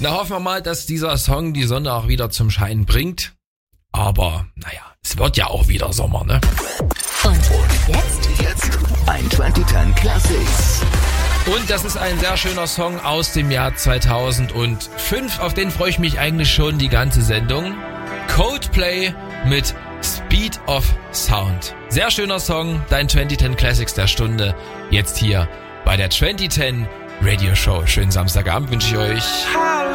Na, hoffen wir mal, dass dieser Song die Sonne auch wieder zum Scheinen bringt. Aber, naja, es wird ja auch wieder Sommer, ne? Und jetzt ein 2010 Classics. Und das ist ein sehr schöner Song aus dem Jahr 2005. Auf den freue ich mich eigentlich schon die ganze Sendung. Coldplay mit Speed of Sound. Sehr schöner Song, dein 2010 Classics der Stunde. Jetzt hier bei der 2010 Radio Show. Schönen Samstagabend wünsche ich euch.